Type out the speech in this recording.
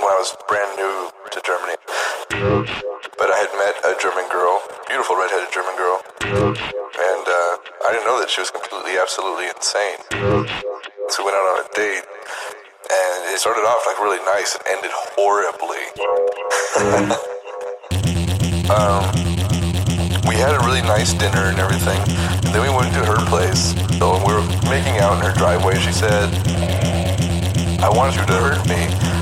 when I was brand new to Germany. But I had met a German girl, beautiful redheaded German girl, and I didn't know that she was completely, absolutely insane. So we went out on a date, and it started off like really nice and ended horribly. We had a really nice dinner and everything, and then we went to her place. So when we were making out in her driveway, she said, "I want you to hurt me,